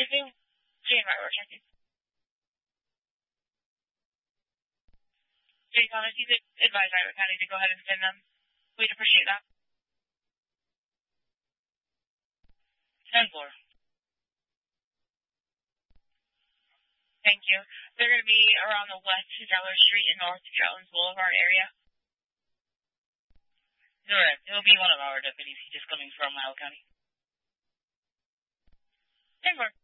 If they Jane right, we're checking. Jay Thomas, you could advise Ira County to go ahead and send them. We'd appreciate that. 10-4. Thank you. They're going to be around the West Zeller Street and North Jones Boulevard area. Correct. It'll be one of our deputies. He's just coming from Isle County. 10-4.